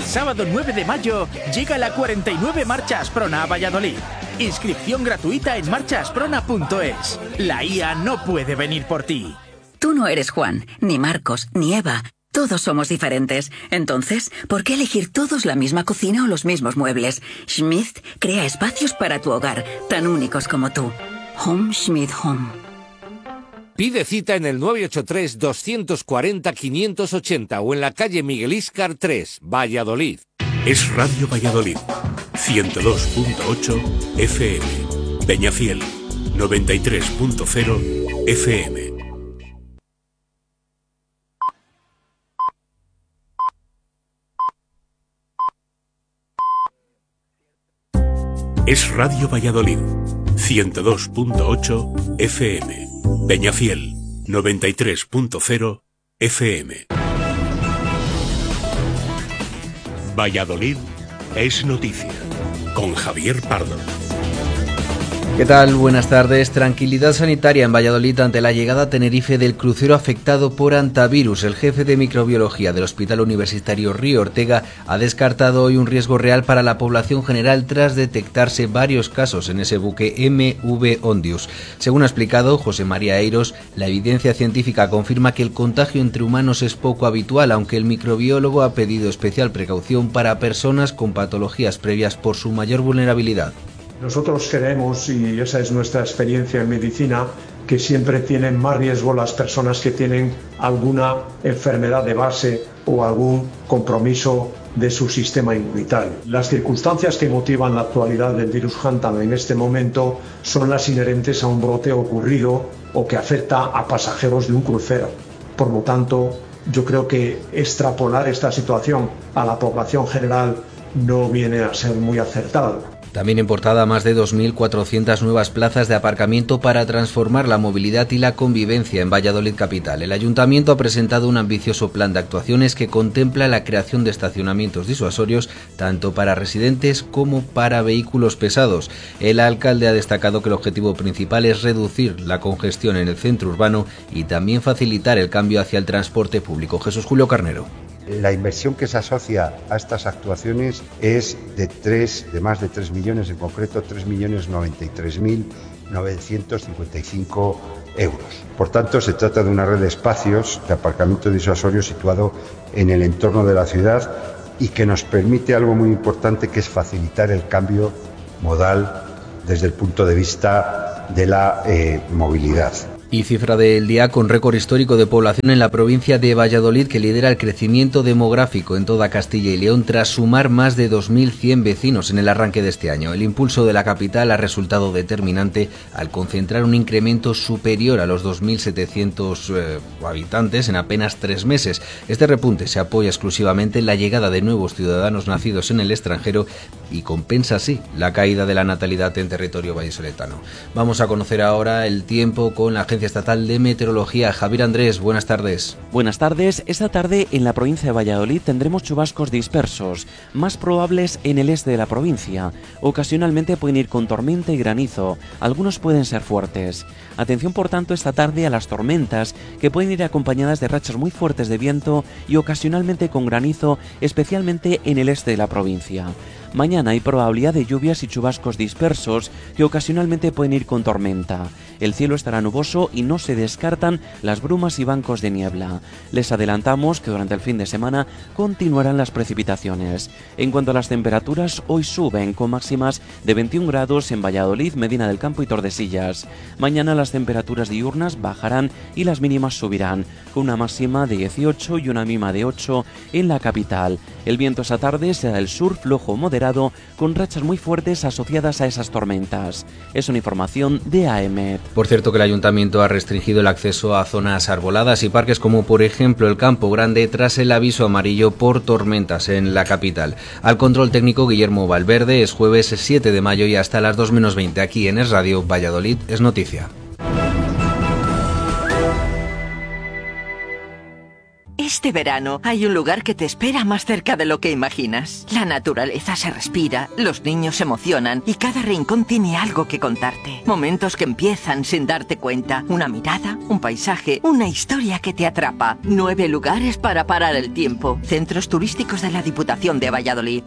sábado 9 de mayo llega la 49 Marcha Asprona a Valladolid. Inscripción gratuita en marchaasprona.es. La IA no puede venir por ti. Tú no eres Juan, ni Marcos, ni Eva. Todos somos diferentes. Entonces, ¿por qué elegir todos la misma cocina o los mismos muebles? Schmidt crea espacios para tu hogar, tan únicos como tú. Home Schmidt Home. Pide cita en el 983-240-580 o en la calle Miguel Íscar 3, Valladolid. Es Radio Valladolid, 102.8 FM. Peñafiel, 93.0 FM. Es Radio Valladolid, 102.8 FM. Peñafiel, 93.0 FM. Valladolid es noticia, con Javier Pardo. ¿Qué tal? Buenas tardes. Tranquilidad sanitaria en Valladolid ante la llegada a Tenerife del crucero afectado por hantavirus. El jefe de microbiología del Hospital Universitario Río Ortega ha descartado hoy un riesgo real para la población general tras detectarse varios casos en ese buque MV Ondius. Según ha explicado José María Eiros, la evidencia científica confirma que el contagio entre humanos es poco habitual, aunque el microbiólogo ha pedido especial precaución para personas con patologías previas por su mayor vulnerabilidad. Nosotros creemos, y esa es nuestra experiencia en medicina, que siempre tienen más riesgo las personas que tienen alguna enfermedad de base o algún compromiso de su sistema inmunitario. Las circunstancias que motivan la actualidad del virus Hantam en este momento son las inherentes a un brote ocurrido o que afecta a pasajeros de un crucero. Por lo tanto, yo creo que extrapolar esta situación a la población general no viene a ser muy acertado. También en portada, más de 2.400 nuevas plazas de aparcamiento para transformar la movilidad y la convivencia en Valladolid capital. El Ayuntamiento ha presentado un ambicioso plan de actuaciones que contempla la creación de estacionamientos disuasorios tanto para residentes como para vehículos pesados. El alcalde ha destacado que el objetivo principal es reducir la congestión en el centro urbano y también facilitar el cambio hacia el transporte público. Jesús Julio Carnero. La inversión que se asocia a estas actuaciones es de más de 3 millones, en concreto 3.093.955 euros. Por tanto, se trata de una red de espacios de aparcamiento disuasorio situado en el entorno de la ciudad y que nos permite algo muy importante, que es facilitar el cambio modal desde el punto de vista de la movilidad. Y cifra del día con récord histórico de población en la provincia de Valladolid, que lidera el crecimiento demográfico en toda Castilla y León tras sumar más de 2.100 vecinos en el arranque de este año. El impulso de la capital ha resultado determinante al concentrar un incremento superior a los 2.700 habitantes en apenas 3 meses. Este repunte se apoya exclusivamente en la llegada de nuevos ciudadanos nacidos en el extranjero y compensa así la caída de la natalidad en territorio vallisoletano. Vamos a conocer ahora el tiempo con la Agencia Estatal de Meteorología. Javier Andrés, buenas tardes. Buenas tardes. Esta tarde en la provincia de Valladolid tendremos chubascos dispersos, más probables en el este de la provincia. Ocasionalmente pueden ir con tormenta y granizo, algunos pueden ser fuertes. Atención por tanto esta tarde a las tormentas, que pueden ir acompañadas de rachas muy fuertes de viento y ocasionalmente con granizo, especialmente en el este de la provincia. Mañana hay probabilidad de lluvias y chubascos dispersos que ocasionalmente pueden ir con tormenta. El cielo estará nuboso y no se descartan las brumas y bancos de niebla. Les adelantamos que durante el fin de semana continuarán las precipitaciones. En cuanto a las temperaturas, hoy suben con máximas de 21 grados en Valladolid, Medina del Campo y Tordesillas. Mañana las temperaturas diurnas bajarán y las mínimas subirán, con una máxima de 18 y una mínima de 8 en la capital. El viento esa tarde será del sur flojo o moderado, con rachas muy fuertes asociadas a esas tormentas. Es una información de AEMET. Por cierto que el Ayuntamiento ha restringido el acceso a zonas arboladas y parques como por ejemplo el Campo Grande tras el aviso amarillo por tormentas en la capital. Al control técnico Guillermo Valverde. Es jueves 7 de mayo y hasta las 2 menos 20 aquí en Es Radio Valladolid es noticia. Este verano hay un lugar que te espera más cerca de lo que imaginas. La naturaleza se respira, los niños se emocionan y cada rincón tiene algo que contarte. Momentos que empiezan sin darte cuenta. Una mirada, un paisaje, una historia que te atrapa. 9 lugares para parar el tiempo. Centros turísticos de la Diputación de Valladolid.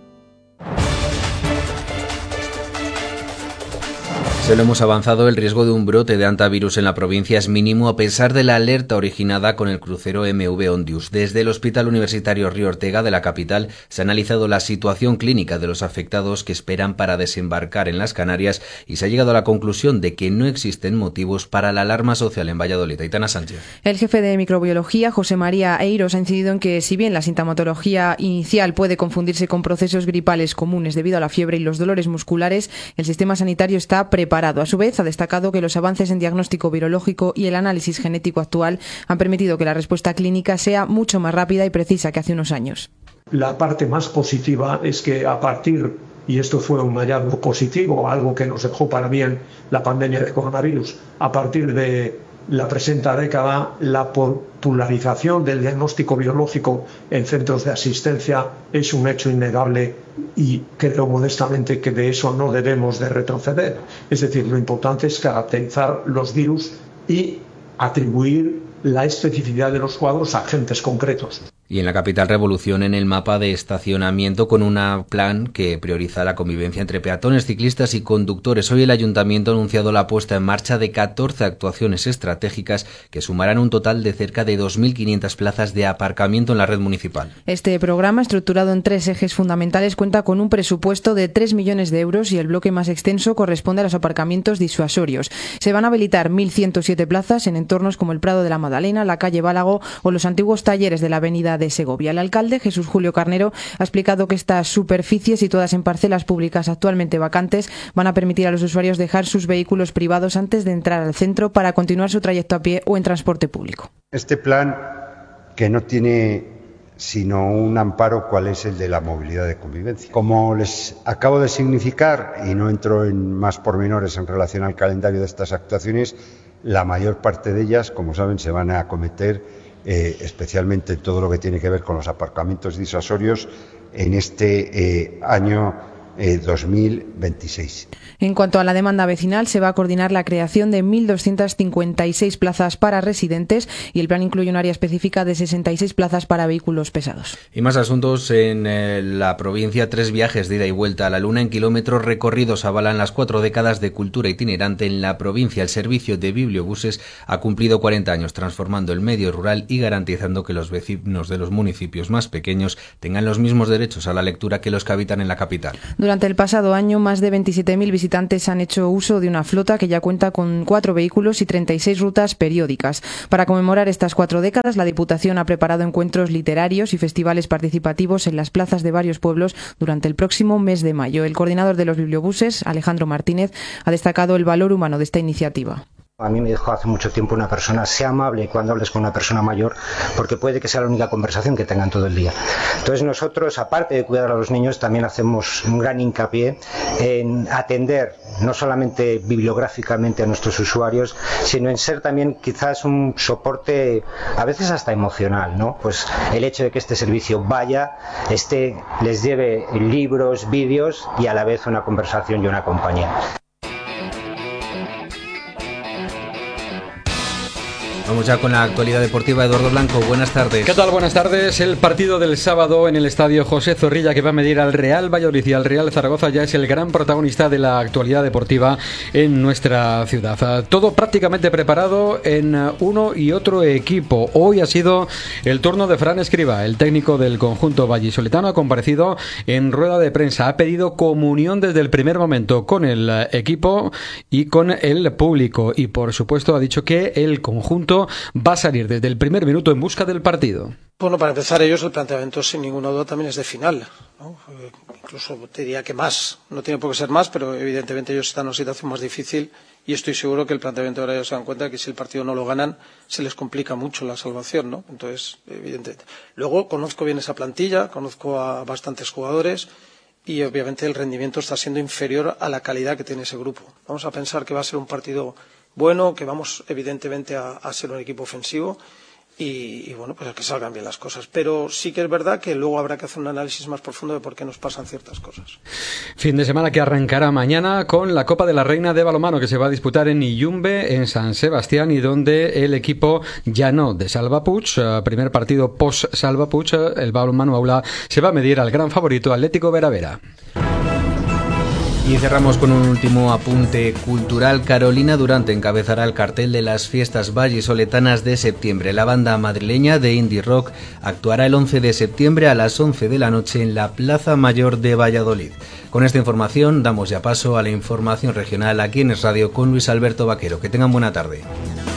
Se lo hemos avanzado, el riesgo de un brote de hantavirus en la provincia es mínimo a pesar de la alerta originada con el crucero MV Ondius. Desde el Hospital Universitario Río Ortega de la capital se ha analizado la situación clínica de los afectados que esperan para desembarcar en las Canarias y se ha llegado a la conclusión de que no existen motivos para la alarma social en Valladolid. Aitana Sánchez. El jefe de microbiología, José María Eiros, ha incidido en que si bien la sintomatología inicial puede confundirse con procesos gripales comunes debido a la fiebre y los dolores musculares, el sistema sanitario está preparado. A su vez, ha destacado que los avances en diagnóstico virológico y el análisis genético actual han permitido que la respuesta clínica sea mucho más rápida y precisa que hace unos años. La parte más positiva es que a partir, y esto fue un hallazgo positivo, algo que nos dejó para bien la pandemia de coronavirus, a partir de la presente década, la popularización del diagnóstico biológico en centros de asistencia es un hecho innegable y creo modestamente que de eso no debemos de retroceder. Es decir, lo importante es caracterizar los virus y atribuir la especificidad de los cuadros a agentes concretos. Y en la capital, revolución en el mapa de estacionamiento con un plan que prioriza la convivencia entre peatones, ciclistas y conductores. Hoy el Ayuntamiento ha anunciado la puesta en marcha de 14 actuaciones estratégicas que sumarán un total de cerca de 2.500 plazas de aparcamiento en la red municipal. Este programa, estructurado en 3 ejes fundamentales, cuenta con un presupuesto de 3 millones de euros y el bloque más extenso corresponde a los aparcamientos disuasorios. Se van a habilitar 1.107 plazas en entornos como el Prado de la Madalena, la calle Bálago o los antiguos talleres de la avenida de Segovia. El alcalde, Jesús Julio Carnero, ha explicado que estas superficies, situadas en parcelas públicas actualmente vacantes, van a permitir a los usuarios dejar sus vehículos privados antes de entrar al centro para continuar su trayecto a pie o en transporte público. Este plan, que no tiene sino un amparo, cuál es el de la movilidad de convivencia. Como les acabo de significar, y no entro en más pormenores en relación al calendario de estas actuaciones, la mayor parte de ellas, como saben, se van a acometer especialmente todo lo que tiene que ver con los aparcamientos disuasorios en este año 2026. En cuanto a la demanda vecinal, se va a coordinar la creación de 1.256 plazas para residentes y el plan incluye un área específica de 66 plazas para vehículos pesados. Y más asuntos en la provincia. 3 viajes de ida y vuelta a la Luna en kilómetros recorridos avalan las 4 décadas de cultura itinerante en la provincia. El servicio de bibliobuses ha cumplido 40 años transformando el medio rural y garantizando que los vecinos de los municipios más pequeños tengan los mismos derechos a la lectura que los que habitan en la capital. Durante el pasado año, más de 27.000 visitantes han hecho uso de una flota que ya cuenta con 4 vehículos y 36 rutas periódicas. Para conmemorar estas 4 décadas, la Diputación ha preparado encuentros literarios y festivales participativos en las plazas de varios pueblos durante el próximo mes de mayo. El coordinador de los bibliobuses, Alejandro Martínez, ha destacado el valor humano de esta iniciativa. A mí me dijo hace mucho tiempo una persona, sea amable cuando hables con una persona mayor, porque puede que sea la única conversación que tengan todo el día. Entonces nosotros, aparte de cuidar a los niños, también hacemos un gran hincapié en atender no solamente bibliográficamente a nuestros usuarios, sino en ser también quizás un soporte a veces hasta emocional, ¿no? Pues el hecho de que este servicio vaya, les lleve libros, vídeos y a la vez una conversación y una compañía. Vamos ya con la actualidad deportiva. Eduardo Blanco, buenas tardes. ¿Qué tal? Buenas tardes. El partido del sábado en el estadio José Zorrilla, que va a medir al Real Valladolid y al Real Zaragoza, ya es el gran protagonista de la actualidad deportiva en nuestra ciudad. Todo prácticamente preparado en uno y otro equipo. Hoy ha sido el turno de Fran Escribá, el técnico del conjunto vallisoletano. Ha comparecido en rueda de prensa. Ha pedido comunión desde el primer momento con el equipo y con el público. Y por supuesto ha dicho que el conjunto va a salir desde el primer minuto en busca del partido. Bueno, para empezar ellos el planteamiento sin ninguna duda también es de final, ¿no? Incluso te diría que más, no tiene por qué ser más, pero evidentemente ellos están en una situación más difícil y estoy seguro que el planteamiento ahora ellos se dan cuenta que si el partido no lo ganan se les complica mucho la salvación, ¿no? Entonces, evidentemente. Luego conozco bien esa plantilla, conozco a bastantes jugadores y obviamente el rendimiento está siendo inferior a la calidad que tiene ese grupo. Vamos a pensar que va a ser un partido bueno, que vamos evidentemente a ser un equipo ofensivo y bueno, pues que salgan bien las cosas. Pero sí que es verdad que luego habrá que hacer un análisis más profundo de por qué nos pasan ciertas cosas. Fin de semana que arrancará mañana con la Copa de la Reina de balonmano, que se va a disputar en Iyumbe, en San Sebastián, y donde el equipo llano de Salva Puig, primer partido post Salva Puig, el balonmano aula, se va a medir al gran favorito Atlético Vera Vera. Y cerramos con un último apunte cultural. Carolina Durante encabezará el cartel de las fiestas vallisoletanas de septiembre. La banda madrileña de indie rock actuará el 11 de septiembre a las 11 de la noche en la Plaza Mayor de Valladolid. Con esta información damos ya paso a la información regional aquí en Es Radio con Luis Alberto Vaquero. Que tengan buena tarde.